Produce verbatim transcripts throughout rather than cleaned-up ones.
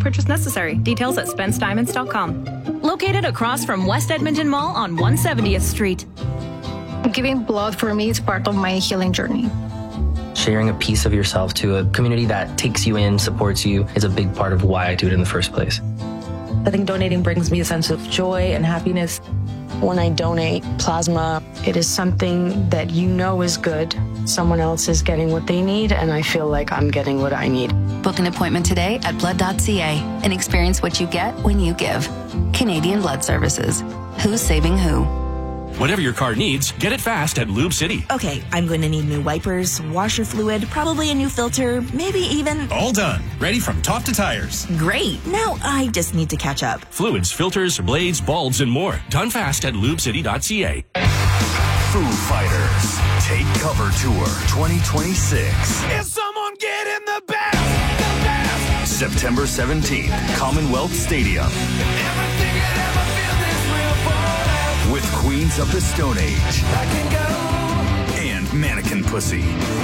purchase necessary. Details at spence diamonds dot com. Located across from West Edmonton Mall on one hundred seventieth Street. Giving blood for me is part of my healing journey. Sharing a piece of yourself to a community that takes you in, supports you, is a big part of why I do it in the first place. I think donating brings me a sense of joy and happiness. When I donate plasma, it is something that you know is good. Someone else is getting what they need, and I feel like I'm getting what I need. Book an appointment today at blood dot c a and experience what you get when you give. Canadian Blood Services. Who's saving who? Whatever your car needs, get it fast at Lube City. Okay, I'm going to need new wipers, washer fluid, probably a new filter, maybe even... All done. Ready from top to tires. Great. Now I just need to catch up. Fluids, filters, blades, bulbs, and more. Done fast at lube city dot c a. Foo Fighters Take Cover Tour twenty twenty-six. Is someone getting the best? The best? September seventeenth, Commonwealth Stadium. Everything I ever feel this real for. With Queens of the Stone Age. I can go. And Mannequin Pussy.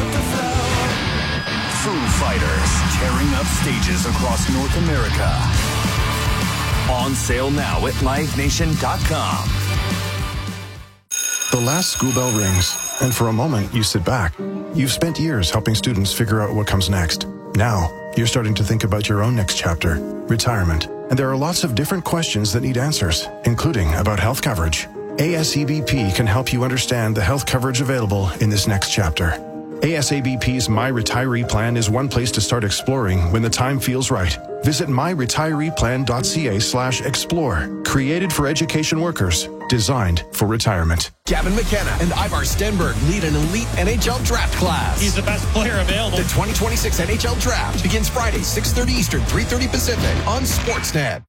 Foo Fighters tearing up stages across North America. On sale now at live nation dot com. The last school bell rings, and for a moment you sit back. You've spent years helping students figure out what comes next. Now, you're starting to think about your own next chapter, retirement. And there are lots of different questions that need answers, including about health coverage. A S A B P can help you understand the health coverage available in this next chapter. A S A B P's My Retiree Plan is one place to start exploring when the time feels right. Visit my retiree plan dot c a slash explore. Created for education workers, designed for retirement. Gavin McKenna and Ivar Stenberg lead an elite N H L draft class. He's the best player available. The twenty twenty-six N H L draft begins Friday, six thirty Eastern, three thirty Pacific on Sportsnet.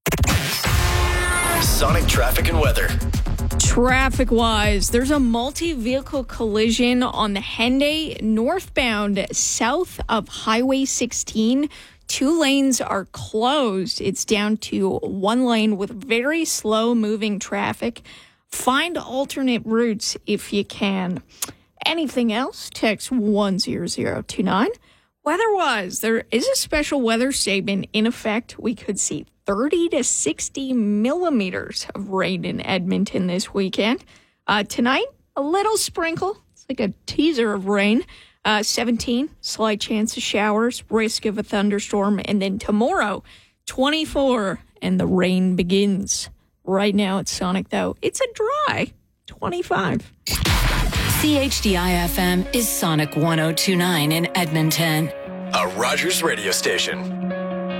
Sonic traffic and weather. Traffic-wise, there's a multi-vehicle collision on the Henday northbound south of Highway sixteen. Two lanes are closed. It's down to one lane with very slow-moving traffic. Find alternate routes if you can. Anything else? Text one zero zero two nine. Weather-wise, there is a special weather statement in effect. We could see thirty to sixty millimeters of rain in Edmonton this weekend. Uh, tonight, a little sprinkle. It's like a teaser of rain. Uh, seventeen, slight chance of showers, risk of a thunderstorm. And then tomorrow, twenty-four, and the rain begins. Right now at Sonic, though, it's a dry twenty-five. C H D I F M is Sonic one oh two point nine in Edmonton. A Rogers radio station.